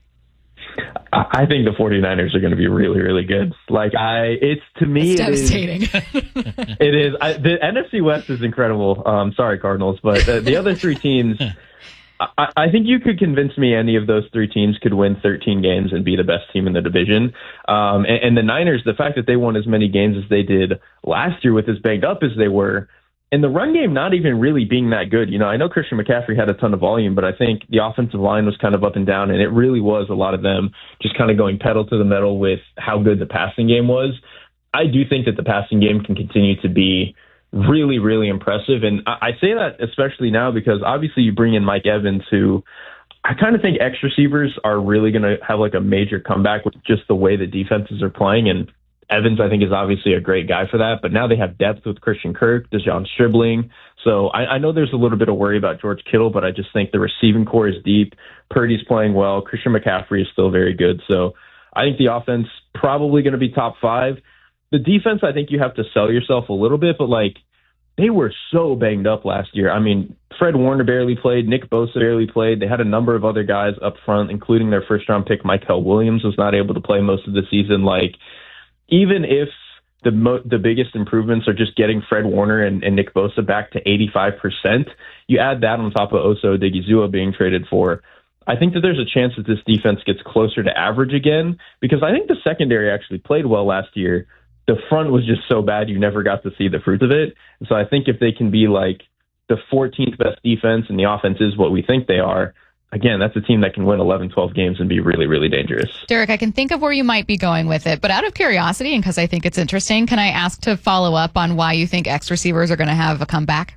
I think the 49ers are going to be really, really good. It's devastating. It is. The NFC West is incredible. Sorry, Cardinals, but the other 3 teams, I think you could convince me any of those 3 teams could win 13 games and be the best team in the division. And the Niners, the fact that they won as many games as they did last year with as banged up as they were, and the run game not even really being that good. I know Christian McCaffrey had a ton of volume, but I think the offensive line was kind of up and down, and it really was a lot of them just kind of going pedal to the metal with how good the passing game was. I do think that the passing game can continue to be really, really impressive, and I say that especially now because obviously you bring in Mike Evans, who I kind of think X receivers are really going to have a major comeback with just the way the defenses are playing, and Evans, I think, is obviously a great guy for that, but now they have depth with Christian Kirk, DeJon Stribling. So I know there's a little bit of worry about George Kittle, but I just think the receiving core is deep. Purdy's playing well. Christian McCaffrey is still very good. So I think the offense probably going to be top 5. The defense, I think you have to sell yourself a little bit, but they were so banged up last year. I mean, Fred Warner barely played. Nick Bosa barely played. They had a number of other guys up front, including their first-round pick, Michael Williams, was not able to play most of the season. Even if the biggest improvements are just getting Fred Warner and Nick Bosa back to 85%, you add that on top of Oso Odigizua being traded for, I think that there's a chance that this defense gets closer to average again, because I think the secondary actually played well last year. The front was just so bad you never got to see the fruits of it. And so I think if they can be the 14th best defense and the offense is what we think they are, again, that's a team that can win 11, 12 games and be really, really dangerous. Derek, I can think of where you might be going with it, but out of curiosity, and because I think it's interesting, can I ask to follow up on why you think X receivers are going to have a comeback?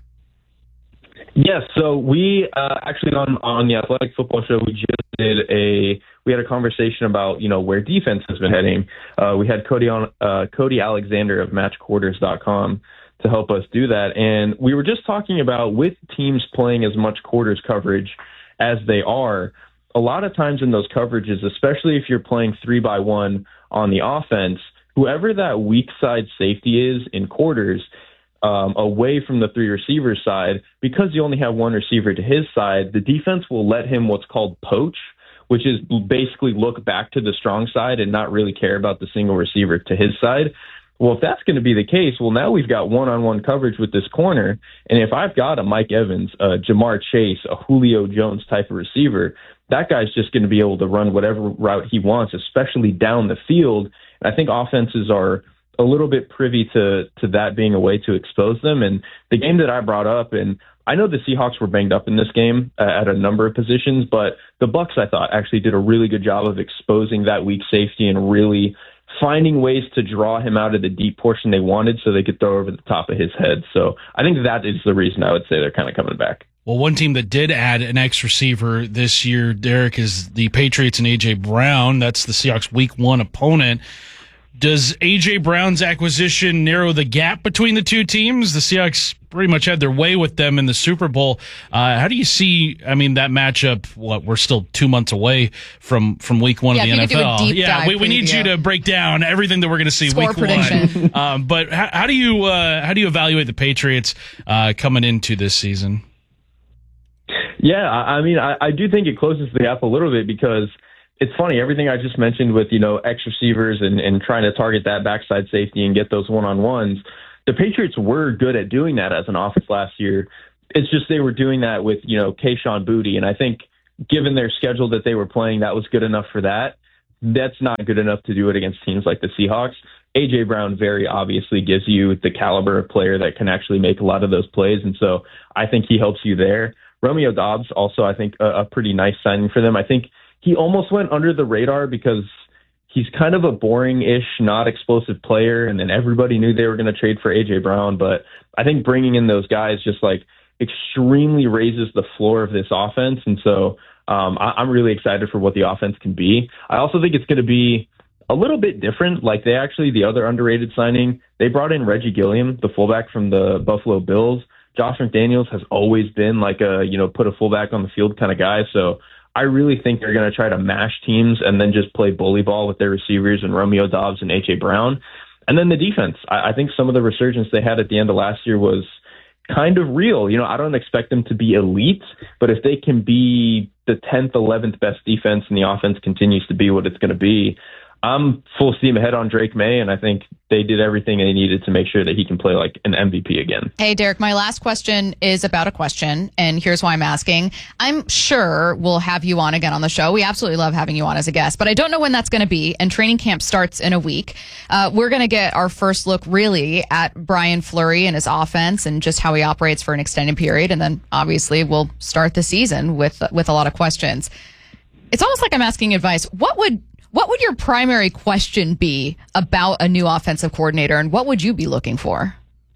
Yes, so we actually on the Athletic Football Show, we had a conversation about where defense has been heading. We had Cody Alexander of MatchQuarters.com to help us do that, and we were just talking about with teams playing as much quarters coverage as they are, a lot of times in those coverages, especially if you're playing 3-by-1 on the offense, whoever that weak side safety is in quarters, away from the 3 receiver side, because you only have 1 receiver to his side, the defense will let him what's called poach, which is basically look back to the strong side and not really care about the single receiver to his side. Well, if that's going to be the case, now we've got one-on-one coverage with this corner. And if I've got a Mike Evans, a Jamar Chase, a Julio Jones type of receiver, that guy's just going to be able to run whatever route he wants, especially down the field. And I think offenses are a little bit privy to that being a way to expose them. And the game that I brought up, and I know the Seahawks were banged up in this game at a number of positions, but the Bucs, I thought, actually did a really good job of exposing that weak safety and really finding ways to draw him out of the deep portion they wanted so they could throw over the top of his head. So I think that is the reason I would say they're kind of coming back. Well, one team that did add an X receiver this year, Derek, is the Patriots and A.J. Brown. That's the Seahawks' Week 1 opponent. Does A.J. Brown's acquisition narrow the gap between the two teams? The Seahawks pretty much had their way with them in the Super Bowl. How do you see, that matchup? We're still 2 months away from Week 1 of the NFL. We need you to break down everything that we're going to see Week 1. But how do you evaluate the Patriots coming into this season? Yeah, I mean, I do think it closes the gap a little bit because it's funny, everything I just mentioned with, X receivers and trying to target that backside safety and get those one-on-ones, the Patriots were good at doing that as an offense last year. It's just they were doing that with, Kayshon Boutte, and I think given their schedule that they were playing, that was good enough for that. That's not good enough to do it against teams like the Seahawks. A.J. Brown very obviously gives you the caliber of player that can actually make a lot of those plays, and so I think he helps you there. Romeo Doubs, also, I think, a pretty nice signing for them. I think he almost went under the radar because he's kind of a boring-ish, not explosive player, and then everybody knew they were going to trade for A.J. Brown, but I think bringing in those guys just, extremely raises the floor of this offense, and so I'm really excited for what the offense can be. I also think it's going to be a little bit different. The other underrated signing, they brought in Reggie Gilliam, the fullback from the Buffalo Bills. Josh McDaniels has always been put a fullback on the field kind of guy. So I really think they're going to try to mash teams and then just play bully ball with their receivers and Romeo Doubs and A.J. Brown. And then the defense. I think some of the resurgence they had at the end of last year was kind of real. I don't expect them to be elite, but if they can be the 10th, 11th best defense and the offense continues to be what it's going to be, I'm full steam ahead on Drake May, and I think they did everything they needed to make sure that he can play like an MVP again. Hey, Derek, my last question is about a question, and here's why I'm asking. I'm sure we'll have you on again on the show. We absolutely love having you on as a guest, but I don't know when that's going to be, and training camp starts in a week. We're going to get our first look, really, at Brian Fleury and his offense and just how he operates for an extended period, and then obviously we'll start the season with a lot of questions. It's almost like I'm asking advice. What would your primary question be about a new offensive coordinator, and what would you be looking for?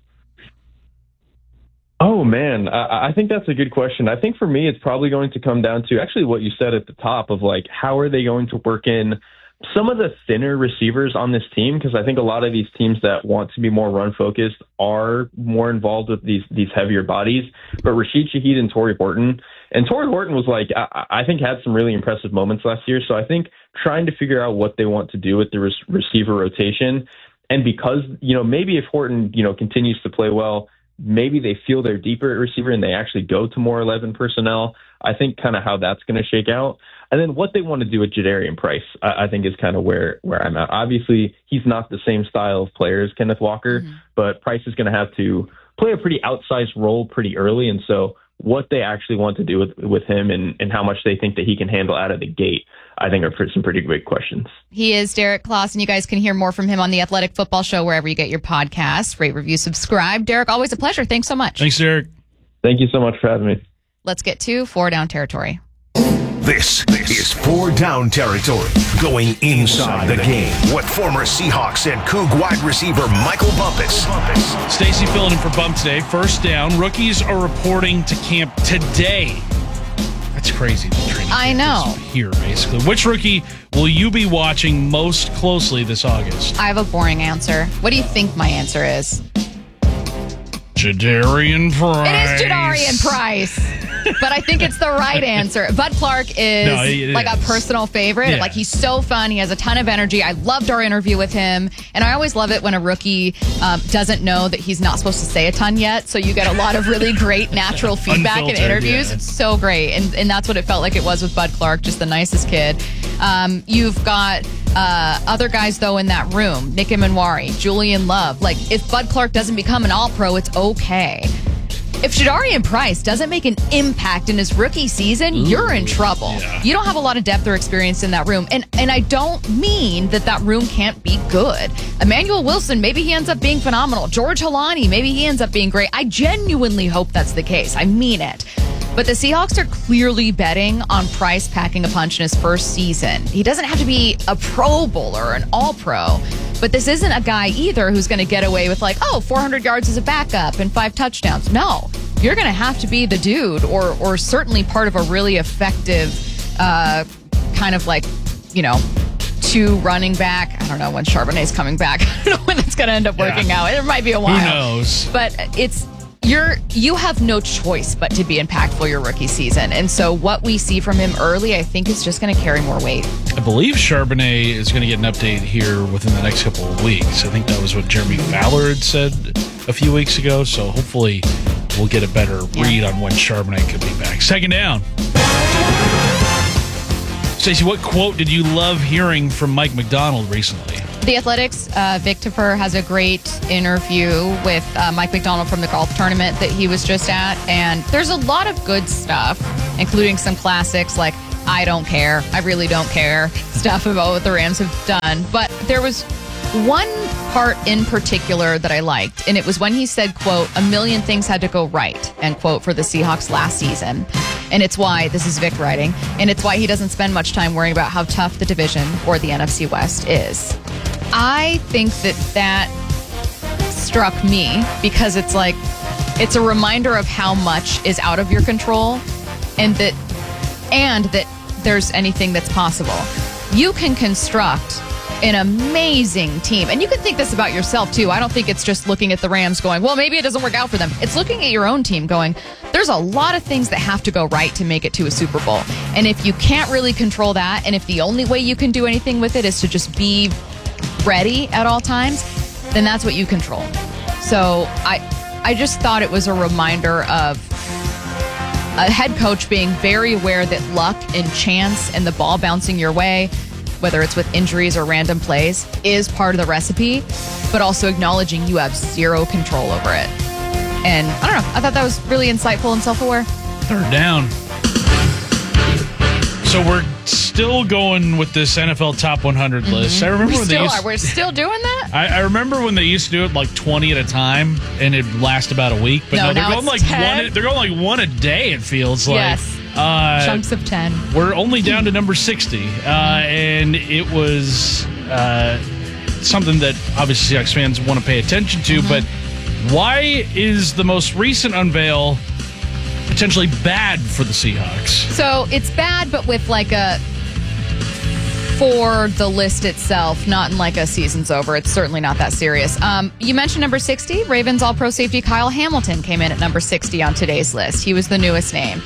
Oh, man, I think that's a good question. I think for me, it's probably going to come down to actually what you said at the top of how are they going to work in some of the thinner receivers on this team? Because I think a lot of these teams that want to be more run-focused are more involved with these heavier bodies. But Rashid Shaheed and Torrey Horton was I think had some really impressive moments last year. So I think trying to figure out what they want to do with the receiver rotation. And because, maybe if Horton, continues to play well, maybe they feel they're deeper at receiver and they actually go to more 11 personnel. I think kind of how that's going to shake out. And then what they want to do with Jadarian Price, I think is kind of where I'm at. Obviously, he's not the same style of player as Kenneth Walker, but Price is going to have to play a pretty outsized role pretty early. And so what they actually want to do with him and how much they think that he can handle out of the gate, I think are some pretty big questions. He is Derek Kloss, and you guys can hear more from him on the Athletic Football Show wherever you get your podcasts. Rate, review, subscribe. Derek, always a pleasure. Thanks so much. Thanks, Derek. Thank you so much for having me. Let's get to 4 Down territory. This is 4 Down territory, going inside the game with former Seahawks and Coug wide receiver Michael Bumpus. Stacy filling in for Bump today. First down. Rookies are reporting to camp today. That's crazy. I know. Here, basically. Which rookie will you be watching most closely this August? I have a boring answer. What do you think my answer is? Jadarian Price. It is Jadarian Price. But I think it's the right answer. Bud Clark is a personal favorite. Yeah. He's so fun. He has a ton of energy. I loved our interview with him. And I always love it when a rookie doesn't know that he's not supposed to say a ton yet. So you get a lot of really great natural feedback in interviews. Yeah. It's so great. And that's what it felt like it was with Bud Clark, just the nicest kid. You've got other guys, though, in that room. Nick Emanwari, Julian Love. If Bud Clark doesn't become an all-pro, it's okay. If Jadarian Price doesn't make an impact in his rookie season, you're in trouble. Yeah. You don't have a lot of depth or experience in that room. And I don't mean that room can't be good. Emmanuel Wilson, maybe he ends up being phenomenal. George Holani, maybe he ends up being great. I genuinely hope that's the case. I mean it. But the Seahawks are clearly betting on Price packing a punch in his first season. He doesn't have to be a Pro Bowler or an All-Pro, but this isn't a guy either who's going to get away with 400 yards as a backup and 5 touchdowns. No, you're going to have to be the dude or certainly part of a really effective two running back. I don't know when Charbonnet's coming back. I don't know when that's going to end up working out. It might be a while. Who knows? But you have no choice but to be impactful your rookie season. And so what we see from him early, I think, is just going to carry more weight. I believe Charbonnet is going to get an update here within the next couple of weeks. I think that was what Jeremy Fowler had said a few weeks ago. So hopefully we'll get a better read on when Charbonnet could be back. Second down. Stacey, what quote did you love hearing from Mike Macdonald recently? The Athletics, Vic Tafur has a great interview with Mike Macdonald from the golf tournament that he was just at. And there's a lot of good stuff, including some classics like I don't care, I really don't care, stuff about what the Rams have done. But there was one part in particular that I liked, and it was when he said, quote, "A million things had to go right," end quote, for the Seahawks last season. And it's why, this is Vic writing, and it's why he doesn't spend much time worrying about how tough the division or the NFC West is. I think that struck me because it's like, it's a reminder of how much is out of your control and that there's anything that's possible. You can construct an amazing team. And you can think this about yourself too. I don't think it's just looking at the Rams going, well, maybe it doesn't work out for them. It's looking at your own team going, there's a lot of things that have to go right to make it to a Super Bowl. And if you can't really control that, and if the only way you can do anything with it is to just be ready at all times, then that's what you control. So I just thought it was a reminder of a head coach being very aware that luck and chance and the ball bouncing your way, whether it's with injuries or random plays, is part of the recipe, but also acknowledging you have zero control over it. And I don't know, I thought that was really insightful and self-aware. Third down. So we're still going with this NFL Top 100 list. I remember We're still doing that? I remember when they used to do it like 20 at a time, and it'd last about a week. But no, they're going like 10. They're going like one a day. It feels like. Yes. Chunks of 10. We're only down to number 60, and it was something that obviously Seahawks fans want to pay attention to. But why is the most recent unveil potentially bad for the Seahawks? So it's bad, but with like for the list itself, not in like a season's over. It's certainly not that serious. You mentioned number 60, Ravens All-Pro safety Kyle Hamilton came in at number 60 on today's list. He was the newest name.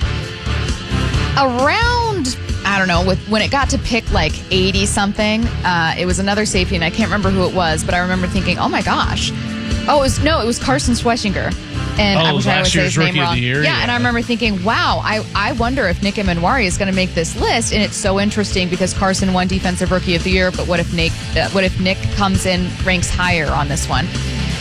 Around, I don't know, when it got to pick like 80 something, it was another safety, and I can't remember who it was, but I remember thinking, oh my gosh. Oh, it was Carson Schweizinger. And I wish I would say his name wrong. Yeah, and I remember thinking, wow, I wonder if Nick Emenwari is going to make this list. And it's so interesting because Carson won Defensive Rookie of the Year, but what if Nick comes in, ranks higher on this one?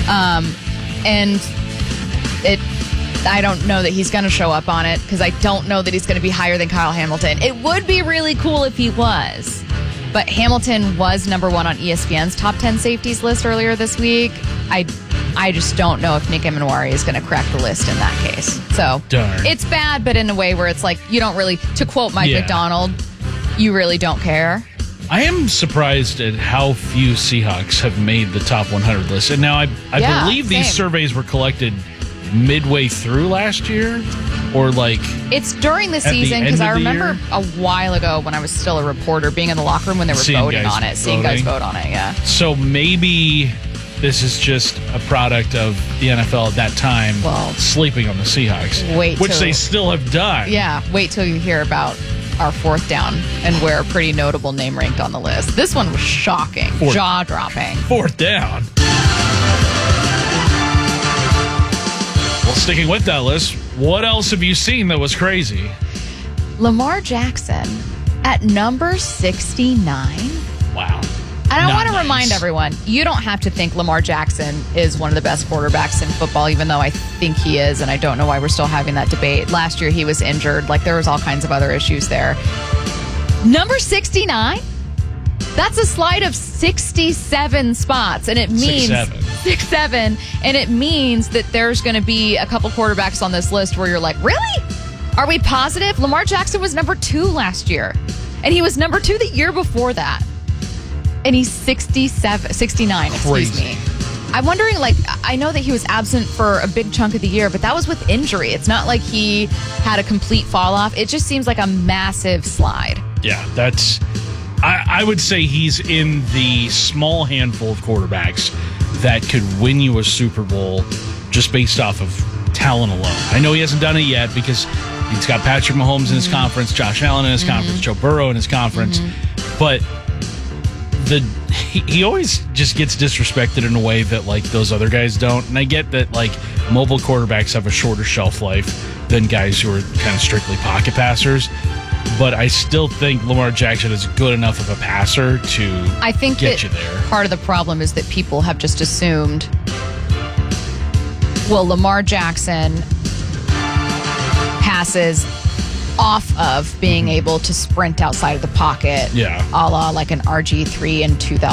I don't know that he's going to show up on it because I don't know that he's going to be higher than Kyle Hamilton. It would be really cool if he was. But Hamilton was number 1 on ESPN's top 10 safeties list earlier this week. I just don't know if Nick Emenwari is going to crack the list in that case. So It's bad, but in a way where it's like you don't really, to quote Mike Macdonald, you really don't care. I am surprised at how few Seahawks have made the top 100 list. And now I believe these surveys were collected midway through last year, or like it's during the season, because I remember a while ago when I was still a reporter being in the locker room when they were seeing guys vote on it. Yeah. So maybe this is just a product of the NFL at that time sleeping on the Seahawks, which they still have done. Yeah. Wait till you hear about our fourth down and where a pretty notable name ranked on the list. This one was shocking, jaw-dropping. Fourth down. Well, sticking with that list, what else have you seen that was crazy? Lamar Jackson at number 69. Wow. And I want to remind everyone, you don't have to think Lamar Jackson is one of the best quarterbacks in football, even though I think he is, and I don't know why we're still having that debate. Last year he was injured. Like, there was all kinds of other issues there. Number 69? That's a slide of 67 spots, and it means 6'7", and it means that there's going to be a couple quarterbacks on this list where you're like, really? Are we positive? Lamar Jackson was number 2 last year, and he was number 2 the year before that. And he's 69, excuse me. I'm wondering, like, I know that he was absent for a big chunk of the year, but that was with injury. It's not like he had a complete fall off. It just seems like a massive slide. Yeah, I would say he's in the small handful of quarterbacks that could win you a Super Bowl just based off of talent alone. I know he hasn't done it yet because he's got Patrick Mahomes in his conference, Josh Allen in his conference, Joe Burrow in his conference, but he always just gets disrespected in a way that like those other guys don't. And I get that like mobile quarterbacks have a shorter shelf life than guys who are kind of strictly pocket passers. But I still think Lamar Jackson is good enough of a passer to I think get you there. Part of the problem is that people have just assumed, well, Lamar Jackson passes off of being able to sprint outside of the pocket, a la like an RG3 in 2000.